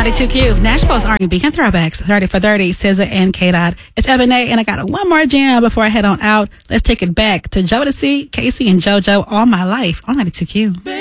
92Q, Nashville's R&B and throwbacks, 30 for 30, SZA and K-Dot. It's Ebony, and I got one more jam before I head on out. Let's take it back to Jodeci, Casey, and JoJo, All My Life on 92Q.